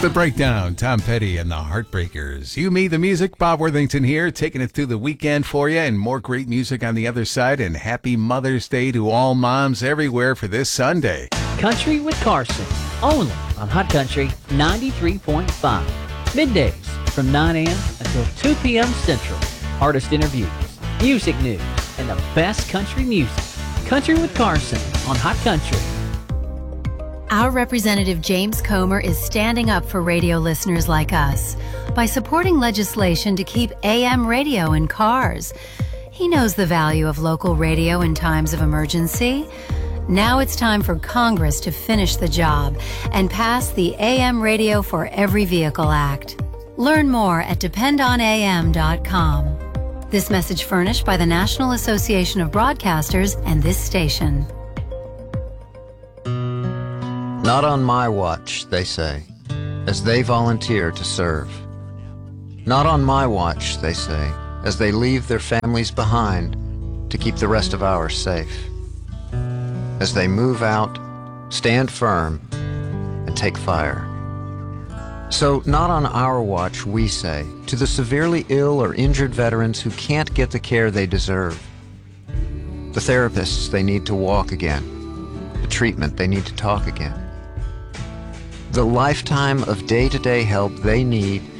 The Breakdown, Tom Petty and the Heartbreakers. You, me, the music. Bob Worthington here, taking it through the weekend for you, and more great music on the other side. And happy Mother's Day to all moms everywhere for this Sunday. Country with Carson, only on Hot Country 93.5. Middays from 9 a.m. until 2 p.m. Central. Artist interviews, music news, and the best country music. Country with Carson on Hot Country. Our Representative James Comer is standing up for radio listeners like us by supporting legislation to keep AM radio in cars. He knows the value of local radio in times of emergency. Now it's time for Congress to finish the job and pass the AM Radio for Every Vehicle Act. Learn more at dependonam.com. This message furnished by the National Association of Broadcasters and this station. Not on my watch, they say, as they volunteer to serve. Not on my watch, they say, as they leave their families behind to keep the rest of ours safe. As they move out, stand firm, and take fire. So, not on our watch, we say, to the severely ill or injured veterans who can't get the care they deserve, the therapists they need to walk again, the treatment they need to talk again, the lifetime of day-to-day help they need